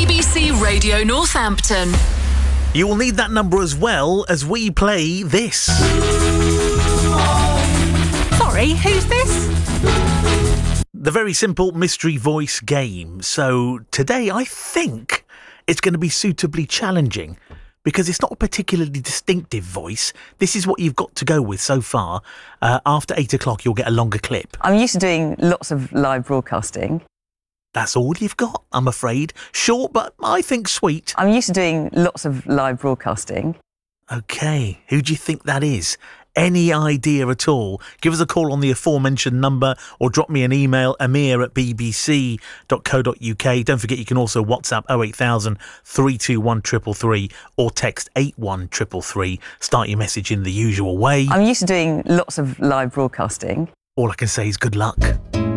BBC Radio Northampton. You will need that number as well as we play this. Sorry, who's this? The very simple mystery voice game. So today I think it's going to be suitably challenging because it's not a particularly distinctive voice. This is what you've got to go with so far. After 8 o'clock, you'll get a longer clip. I'm used to doing lots of live broadcasting. That's all you've got, I'm afraid. Short, but I think sweet. I'm used to doing lots of live broadcasting. OK, who do you think that is? Any idea at all? Give us a call on the aforementioned number or drop me an email, amir@bbc.co.uk. Don't forget you can also WhatsApp 08000 321 333 or text 81333. Start your message in the usual way. I'm used to doing lots of live broadcasting. All I can say is good luck.